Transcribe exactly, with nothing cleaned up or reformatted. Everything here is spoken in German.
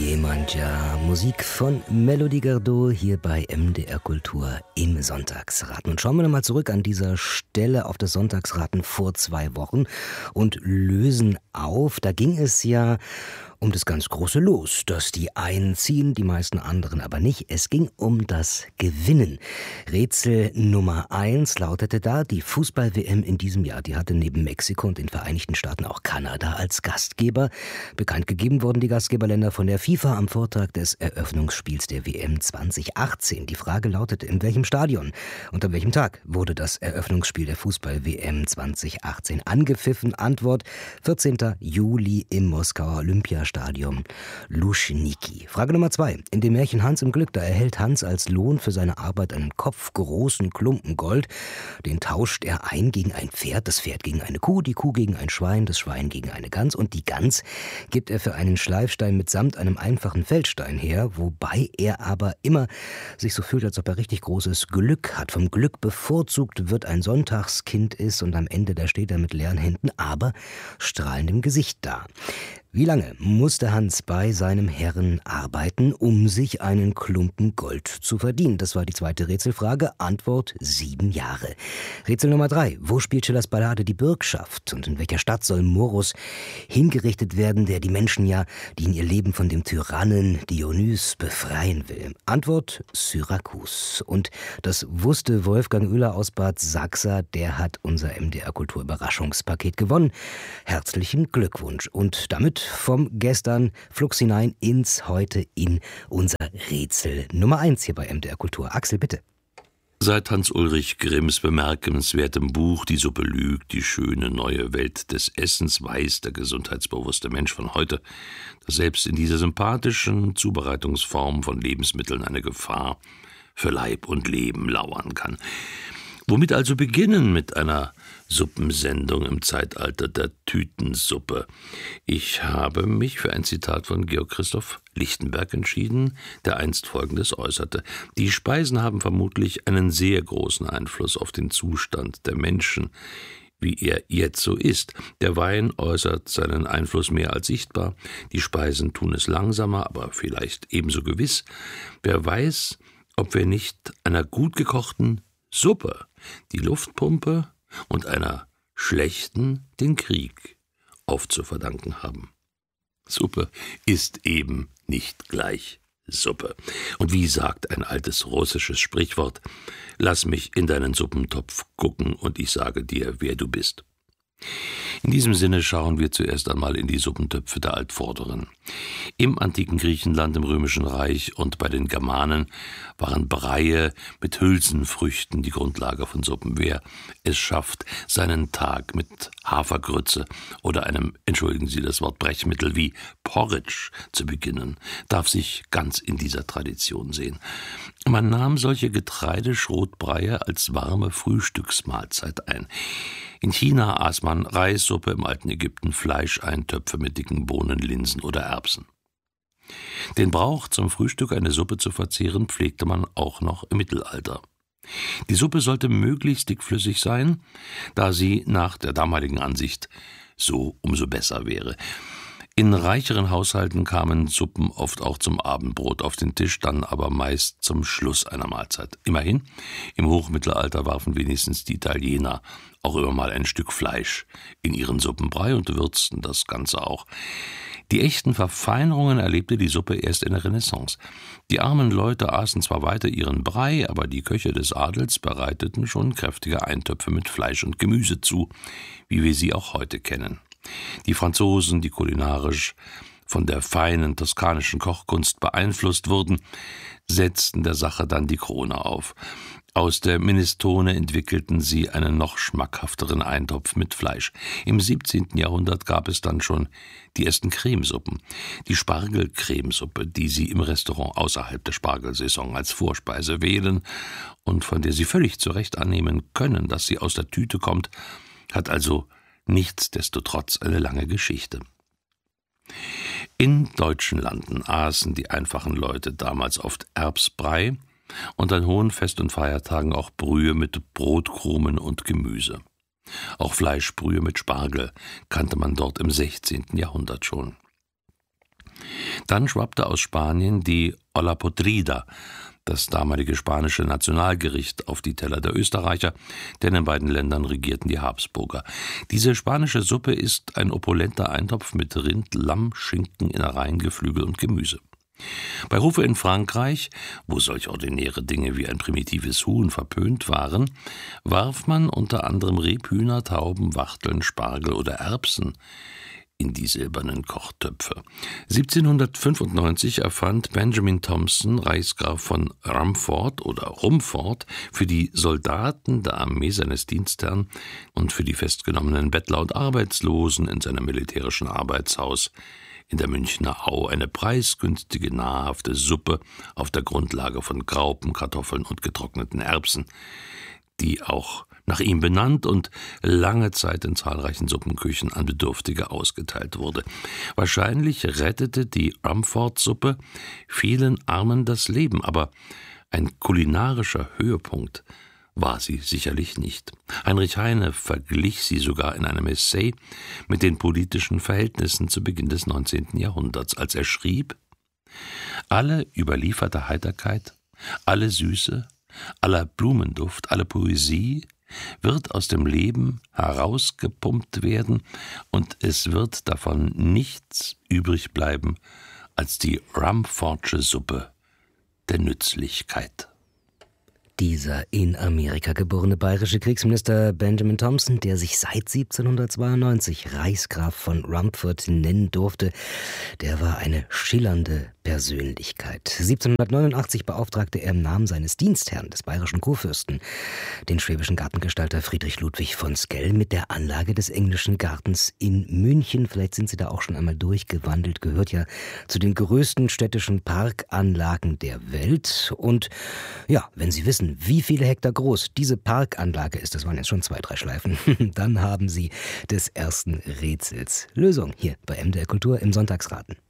Yemanja, Musik von Melody Gardot hier bei M D R Kultur im Sonntagsraten. Und schauen wir nochmal zurück an dieser Stelle auf das Sonntagsraten vor zwei Wochen und lösen auf. Da ging es ja um das ganz große Los, dass die einen ziehen, die meisten anderen aber nicht. Es ging um das Gewinnen. Rätsel Nummer eins lautete da, die Fußball-W M in diesem Jahr, die hatte neben Mexiko und den Vereinigten Staaten auch Kanada als Gastgeber. Bekannt gegeben wurden die Gastgeberländer von der FIFA am Vortag des Eröffnungsspiels der W M zwanzig achtzehn. Die Frage lautete, in welchem Stadion und an welchem Tag wurde das Eröffnungsspiel der Fußball-W M zwanzig achtzehn angepfiffen? Antwort: vierzehnten Juli im Moskauer Olympiastadion Luschniki. Frage Nummer zwei. In dem Märchen Hans im Glück, da erhält Hans als Lohn für seine Arbeit einen kopfgroßen Klumpen Gold. Den tauscht er ein gegen ein Pferd, das Pferd gegen eine Kuh, die Kuh gegen ein Schwein, das Schwein gegen eine Gans und die Gans gibt er für einen Schleifstein mitsamt einem einfachen Feldstein her, wobei er aber immer sich so fühlt, als ob er richtig großes Glück hat. Vom Glück bevorzugt wird, ein Sonntagskind ist und am Ende, da steht er mit leeren Händen, aber strahlendem Gesicht da. Wie lange musste Hans bei seinem Herren arbeiten, um sich einen Klumpen Gold zu verdienen? Das war die zweite Rätselfrage. Antwort: sieben Jahre. Rätsel Nummer drei. Wo spielt Schillers Ballade Die Bürgschaft? Und in welcher Stadt soll Morus hingerichtet werden, der die Menschen ja, die in ihr Leben von dem Tyrannen Dionys befreien will? Antwort: Syrakus. Und das wusste Wolfgang Oehler aus Bad Sachsa. Der hat unser M D R Kultur Überraschungspaket gewonnen. Herzlichen Glückwunsch. Und damit vom Gestern flugs hinein ins Heute in unser Rätsel Nummer eins hier bei M D R Kultur. Axel, bitte. Seit Hans-Ulrich Grimms bemerkenswertem Buch »Die Suppe lügt, die schöne neue Welt des Essens« weiß der gesundheitsbewusste Mensch von heute, dass selbst in dieser sympathischen Zubereitungsform von Lebensmitteln eine Gefahr für Leib und Leben lauern kann. Womit also beginnen mit einer Suppensendung im Zeitalter der Tütensuppe? Ich habe mich für ein Zitat von Georg Christoph Lichtenberg entschieden, der einst Folgendes äußerte: Die Speisen haben vermutlich einen sehr großen Einfluss auf den Zustand der Menschen, wie er jetzt so ist. Der Wein äußert seinen Einfluss mehr als sichtbar, die Speisen tun es langsamer, aber vielleicht ebenso gewiss. Wer weiß, ob wir nicht einer gut gekochten Suppe die Luftpumpe und einer schlechten den Krieg aufzuverdanken haben. Suppe ist eben nicht gleich Suppe. Und wie sagt ein altes russisches Sprichwort: Lass mich in deinen Suppentopf gucken und ich sage dir, wer du bist. In diesem Sinne schauen wir zuerst einmal in die Suppentöpfe der Altvorderen. Im antiken Griechenland, im Römischen Reich und bei den Germanen waren Breie mit Hülsenfrüchten die Grundlage von Suppen. Wer es schafft, seinen Tag mit Hafergrütze oder einem, entschuldigen Sie das Wort Brechmittel wie Porridge zu beginnen, darf sich ganz in dieser Tradition sehen. Man nahm solche Getreideschrotbreie als warme Frühstücksmahlzeit ein. In China aß man Reissuppe, im alten Ägypten Fleischeintöpfe mit dicken Bohnen, Linsen oder Erbsen. Den Brauch, zum Frühstück eine Suppe zu verzehren, pflegte man auch noch im Mittelalter. Die Suppe sollte möglichst dickflüssig sein, da sie nach der damaligen Ansicht so umso besser wäre. In reicheren Haushalten kamen Suppen oft auch zum Abendbrot auf den Tisch, dann aber meist zum Schluss einer Mahlzeit. Immerhin, im Hochmittelalter warfen wenigstens die Italiener auch immer mal ein Stück Fleisch in ihren Suppenbrei und würzten das Ganze auch. Die echten Verfeinerungen erlebte die Suppe erst in der Renaissance. Die armen Leute aßen zwar weiter ihren Brei, aber die Köche des Adels bereiteten schon kräftige Eintöpfe mit Fleisch und Gemüse zu, wie wir sie auch heute kennen. Die Franzosen, die kulinarisch von der feinen toskanischen Kochkunst beeinflusst wurden, setzten der Sache dann die Krone auf. Aus der Minestrone entwickelten sie einen noch schmackhafteren Eintopf mit Fleisch. Im siebzehnten Jahrhundert gab es dann schon die ersten Cremesuppen. Die Spargelcremesuppe, die Sie im Restaurant außerhalb der Spargelsaison als Vorspeise wählen und von der Sie völlig zu Recht annehmen können, dass sie aus der Tüte kommt, hat also nichtsdestotrotz eine lange Geschichte. In deutschen Landen aßen die einfachen Leute damals oft Erbsbrei und an hohen Fest- und Feiertagen auch Brühe mit Brotkrumen und Gemüse. Auch Fleischbrühe mit Spargel kannte man dort im sechzehnten Jahrhundert schon. Dann schwappte aus Spanien die Olla Podrida, das damalige spanische Nationalgericht, auf die Teller der Österreicher, denn in beiden Ländern regierten die Habsburger. Diese spanische Suppe ist ein opulenter Eintopf mit Rind, Lamm, Schinken, Innereien, Geflügel und Gemüse. Bei Hofe in Frankreich, wo solch ordinäre Dinge wie ein primitives Huhn verpönt waren, warf man unter anderem Rebhühner, Tauben, Wachteln, Spargel oder Erbsen in die silbernen Kochtöpfe. siebzehnhundertfünfundneunzig erfand Benjamin Thompson, Reichsgraf von Rumford oder Rumford, für die Soldaten der Armee seines Dienstherrn und für die festgenommenen Bettler und Arbeitslosen in seinem militärischen Arbeitshaus in der Münchner Au eine preisgünstige, nahrhafte Suppe auf der Grundlage von Graupen, Kartoffeln und getrockneten Erbsen, die auch nach ihm benannt und lange Zeit in zahlreichen Suppenküchen an Bedürftige ausgeteilt wurde. Wahrscheinlich rettete die Rumford-Suppe vielen Armen das Leben, aber ein kulinarischer Höhepunkt war sie sicherlich nicht. Heinrich Heine verglich sie sogar in einem Essay mit den politischen Verhältnissen zu Beginn des neunzehnten Jahrhunderts, als er schrieb: Alle überlieferte Heiterkeit, alle Süße, aller Blumenduft, alle Poesie wird aus dem Leben herausgepumpt werden, und es wird davon nichts übrig bleiben als die Rumfordsche Suppe der Nützlichkeit. Dieser in Amerika geborene bayerische Kriegsminister Benjamin Thompson, der sich seit siebzehnhundertzweiundneunzig Reichsgraf von Rumford nennen durfte, der war eine schillernde Persönlichkeit. siebzehnhundertneunundachtzig beauftragte er im Namen seines Dienstherrn, des bayerischen Kurfürsten, den schwäbischen Gartengestalter Friedrich Ludwig von Sckell mit der Anlage des englischen Gartens in München. Vielleicht sind Sie da auch schon einmal durchgewandelt, gehört ja zu den größten städtischen Parkanlagen der Welt. Und ja, wenn Sie wissen, wie viele Hektar groß diese Parkanlage ist, das waren jetzt schon zwei, drei Schleifen, dann haben Sie des ersten Rätsels Lösung hier bei M D R Kultur im Sonntagsraten.